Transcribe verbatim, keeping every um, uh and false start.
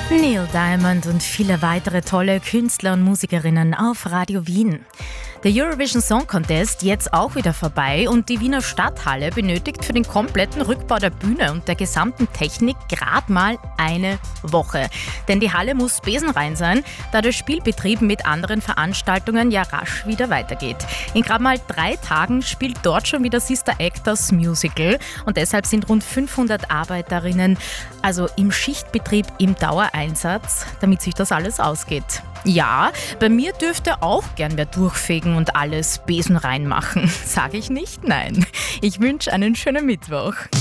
Neil Diamond und viele weitere tolle Künstler und Musikerinnen auf Radio Wien. Der Eurovision Song Contest jetzt auch wieder vorbei und die Wiener Stadthalle benötigt für den kompletten Rückbau der Bühne und der gesamten Technik gerade mal eine Woche. Denn die Halle muss besenrein sein, da der Spielbetrieb mit anderen Veranstaltungen ja rasch wieder weitergeht. In gerade mal drei Tagen spielt dort schon wieder Sister Act das Musical und deshalb sind rund fünfhundert Arbeiterinnen also im Schichtbetrieb im Dauereinsatz, damit sich das alles ausgeht. Ja, bei mir dürfte auch gern wer durchfegen und alles besenrein machen. Sage ich nicht? Nein. Ich wünsche einen schönen Mittwoch.